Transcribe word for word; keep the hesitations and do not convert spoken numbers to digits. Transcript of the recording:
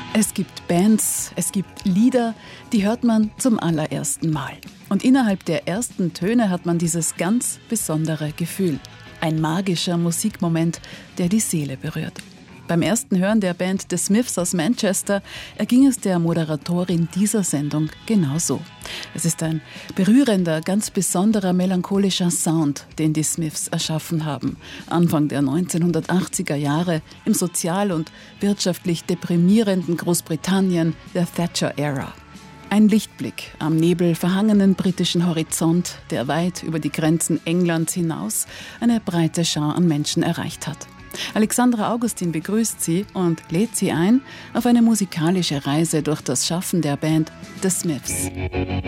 Es gibt Bands, es gibt Lieder, die hört man zum allerersten Mal. Und innerhalb der ersten Töne hat man dieses ganz besondere Gefühl. Ein magischer Musikmoment, der die Seele berührt. Beim ersten Hören der Band The Smiths aus Manchester erging es der Moderatorin dieser Sendung genauso. Es ist ein berührender, ganz besonderer melancholischer Sound, den die Smiths erschaffen haben. Anfang der neunzehnhundertachtziger Jahre im sozial und wirtschaftlich deprimierenden Großbritannien der Thatcher-Ära. Ein Lichtblick am nebelverhangenen britischen Horizont, der weit über die Grenzen Englands hinaus eine breite Schar an Menschen erreicht hat. Alexandra Augustin begrüßt Sie und lädt Sie ein auf eine musikalische Reise durch das Schaffen der Band The Smiths.